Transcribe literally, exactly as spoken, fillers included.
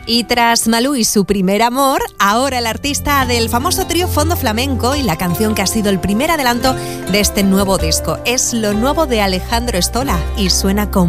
Y tras Malú y su primer amor, ahora el artista del famoso trío Fondo Flamenco y la canción que ha sido el primer adelanto de este nuevo disco. Es lo nuevo de Alejandro Stola y suena con